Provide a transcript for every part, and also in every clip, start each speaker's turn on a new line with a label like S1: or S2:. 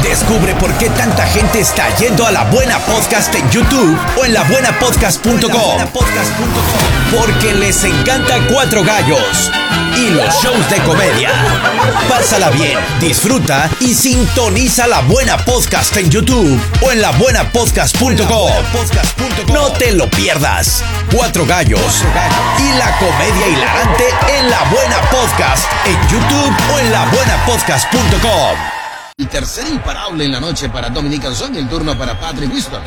S1: Descubre por qué tanta gente está yendo a La Buena Podcast en YouTube o en labuenapodcast.com. Porque les encanta Cuatro Gallos y los shows de comedia. Pásala bien, disfruta y sintoniza La Buena Podcast en YouTube o en labuenapodcast.com. No te lo pierdas. Cuatro Gallos y la comedia hilarante en La Buena Podcast en YouTube o en labuenapodcast.com.
S2: El tercer imparable en la noche para Dominic Canzón y el turno para Patrick Wisdom.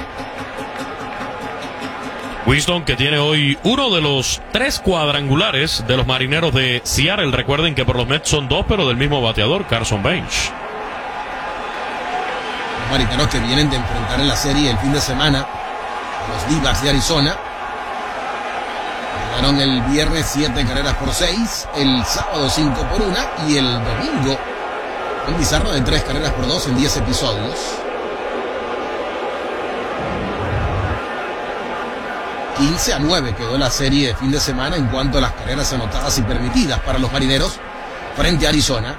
S3: Wisdom, que tiene hoy uno de los 3 cuadrangulares de los Marineros de Seattle. Recuerden que por los Mets son 2, pero del mismo bateador, Carson Bench.
S2: Los Marineros que vienen de enfrentar en la serie el fin de semana a los D-backs de Arizona. Ganaron el viernes 7 carreras por 6, el sábado 5 por 1 y el domingo un bizarro de 3 carreras por 2 en 10 episodios. 15-9 quedó la serie de fin de semana en cuanto a las carreras anotadas y permitidas para los Marineros frente a Arizona.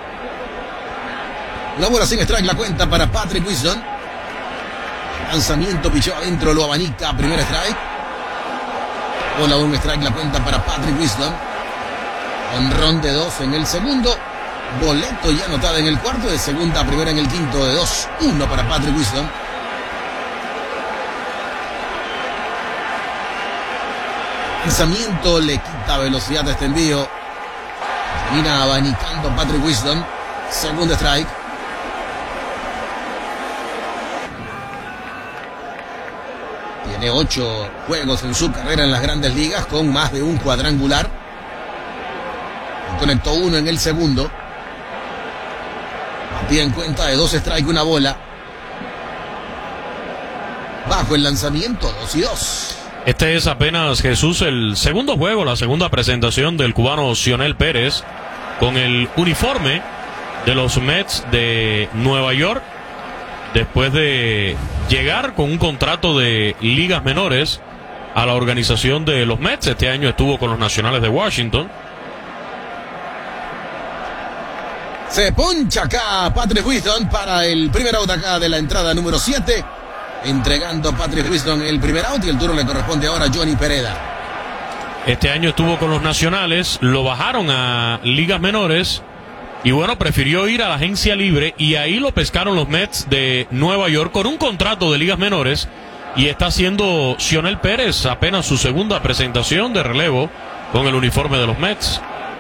S2: Una bola sin strike, la cuenta para Patrick Wisdom. Lanzamiento, pichó adentro, lo abanica, primer strike. Bola, un strike, la cuenta para Patrick Wisdom. Honrón de 2 en el segundo. Boleto ya anotada en el cuarto, de segunda a primera en el quinto, de 2-1 para Patrick Wisdom. Lanzamiento, le quita velocidad a este envío. Termina abanicando Patrick Wisdom. Segundo strike. Tiene 8 juegos en su carrera en las Grandes Ligas con más de un cuadrangular. Conectó 1 en el segundo. Batía en cuenta de 2 strikes, una bola. Bajo el lanzamiento, 2-2.
S3: Este es apenas, Jesús, el segundo juego, la segunda presentación del cubano Cionel Pérez con el uniforme de los Mets de Nueva York, después de llegar con un contrato de ligas menores a la organización de los Mets. Este año estuvo con los Nacionales de Washington.
S2: Se poncha acá Patrick Wisdom para el primer out acá de la entrada número 7. Entregando Patrick Wisdom el primer out y el turno le corresponde ahora a Johnny Pereda.
S3: Este año estuvo con los Nacionales, lo bajaron a ligas menores y bueno, prefirió ir a la agencia libre y ahí lo pescaron los Mets de Nueva York con un contrato de ligas menores y está haciendo Cionel Pérez apenas su segunda presentación de relevo con el uniforme de los Mets.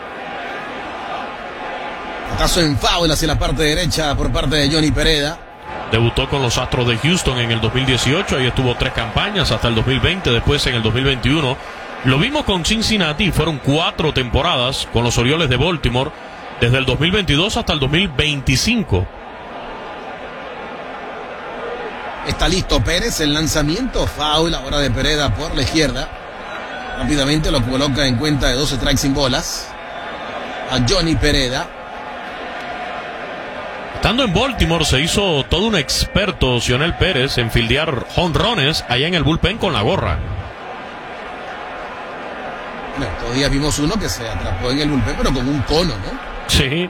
S2: Batazo en foul hacia la parte derecha por parte de Johnny Pereda.
S3: Debutó con los Astros de Houston en el 2018, ahí estuvo 3 campañas hasta el 2020, después en el 2021 lo vimos con Cincinnati, fueron 4 temporadas con los Orioles de Baltimore, desde el 2022 hasta el 2025.
S2: Está listo Pérez, el lanzamiento, foul ahora de Pereda por la izquierda. Rápidamente lo coloca en cuenta de 2 strikes sin bolas a Johnny Pereda.
S3: Estando en Baltimore se hizo todo un experto Cionel Pérez en fildear jonrones allá en el bullpen con la gorra.
S2: Bueno, todavía vimos uno que se atrapó en el bullpen pero con un cono, ¿no?
S3: Sí.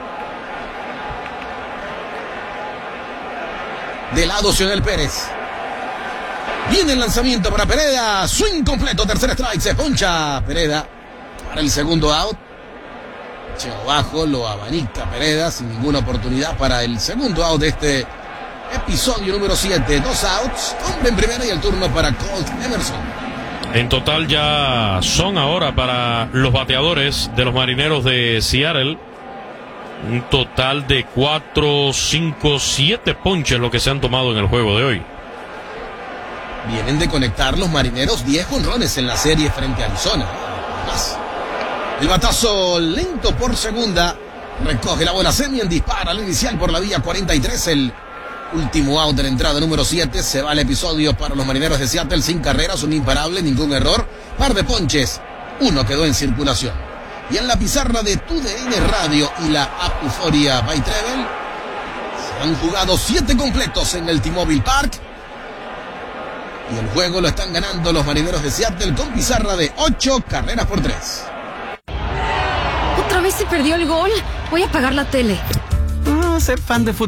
S2: De lado Cionel Pérez. Viene el lanzamiento para Pereda. Swing completo, tercer strike, se poncha Pereda para el segundo out. Bajo, lo abanica Pereda sin ninguna oportunidad para el segundo out de este episodio número 7. 2 outs, hombre en primera y el turno para Colt Emerson.
S3: En total ya son ahora para los bateadores de los Marineros de Seattle un total de 4, 5, 7 ponches lo que se han tomado en el juego de hoy.
S2: Vienen de conectar los Marineros 10 jonrones en la serie frente a Arizona. Más. El batazo lento por segunda. Recoge la bola Semien, dispara al inicial por la vía 43. El último out de la entrada número 7. Se va el episodio para los Marineros de Seattle. Sin carreras, un imparable, ningún error. Par de ponches. Uno quedó en circulación. Y en la pizarra de TUDN Radio y la app Euforia by Travel se han jugado 7 completos en el T-Mobile Park. Y el juego lo están ganando los Marineros de Seattle con pizarra de 8 carreras por 3.
S4: ¿Otra vez se perdió el gol? Voy a apagar la tele.
S5: Ser fan de fútbol